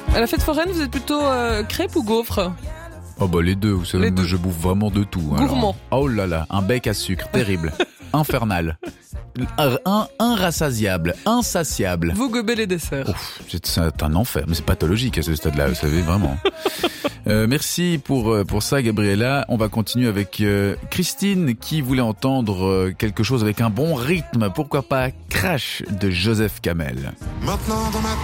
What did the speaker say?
À la fête foraine, vous êtes plutôt crêpes ou gaufres? Oh bah les deux, vous savez, Les deux. je bouffe vraiment de tout. Gourmand. Alors. Oh là là, un bec à sucre, terrible, infernal, inrassasiable, insatiable. Vous gobez les desserts. Ouf, c'est un enfer, mais c'est pathologique à ce stade-là, vous savez, vraiment. Merci pour ça, Gabriella. On va continuer avec Christine qui voulait entendre quelque chose avec un bon rythme. Pourquoi pas Crash de Joseph Kamel. Maintenant dans ma